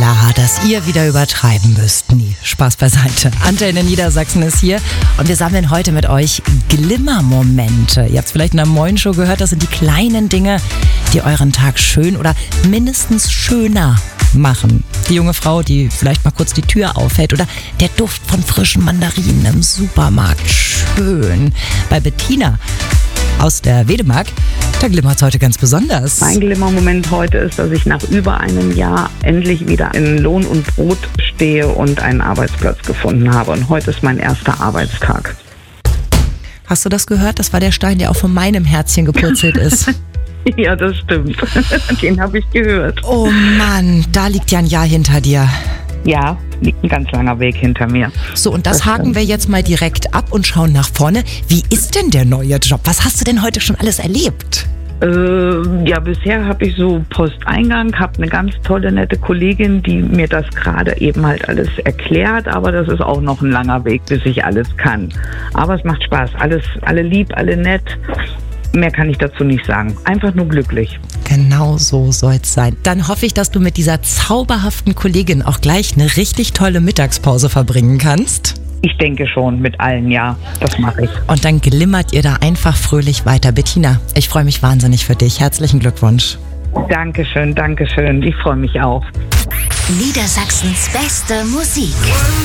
klar, dass ihr wieder übertreiben müsst. Nie. Spaß beiseite. Antenne Niedersachsen ist hier und wir sammeln heute mit euch Glimmermomente. Ihr habt es vielleicht in der Morgenshow gehört, das sind die kleinen Dinge, die euren Tag schön oder mindestens schöner machen. Die junge Frau, die vielleicht mal kurz die Tür aufhält oder der Duft von frischen Mandarinen im Supermarkt. Schön. Bei Bettina aus der Wedemark, da glimmert es heute ganz besonders. Mein Glimmermoment heute ist, dass ich nach über einem Jahr endlich wieder in Lohn und Brot stehe und einen Arbeitsplatz gefunden habe. Und heute ist mein erster Arbeitstag. Hast du das gehört? Das war der Stein, der auch von meinem Herzchen gepurzelt ist. Ja, das stimmt. Den habe ich gehört. Oh Mann, da liegt ja ein Jahr hinter dir. Ja, liegt ein ganz langer Weg hinter mir. So, und das haken wir jetzt mal direkt ab und schauen nach vorne. Wie ist denn der neue Job? Was hast du denn heute schon alles erlebt? Ja, bisher habe ich so Posteingang, habe eine ganz tolle, nette Kollegin, die mir das gerade eben halt alles erklärt, aber das ist auch noch ein langer Weg, bis ich alles kann. Aber es macht Spaß, alle lieb, alle nett. Mehr kann ich dazu nicht sagen. Einfach nur glücklich. Genau so soll es sein. Dann hoffe ich, dass du mit dieser zauberhaften Kollegin auch gleich eine richtig tolle Mittagspause verbringen kannst. Ich denke schon, mit allen, ja. Das mache ich. Und dann glimmert ihr da einfach fröhlich weiter. Bettina, ich freue mich wahnsinnig für dich. Herzlichen Glückwunsch. Dankeschön, Dankeschön. Ich freue mich auch. Niedersachsens beste Musik.